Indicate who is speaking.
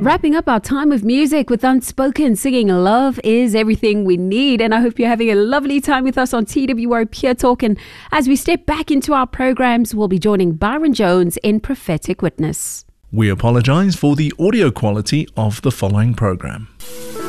Speaker 1: Wrapping up our time with music with Unspoken, singing Love is Everything We Need. And I hope you're having a lovely time with us on TWO Pure Talk. And as we step back into our programs, we'll be joining Byron Jones in Prophetic Witness.
Speaker 2: We apologize for the audio quality of the following program.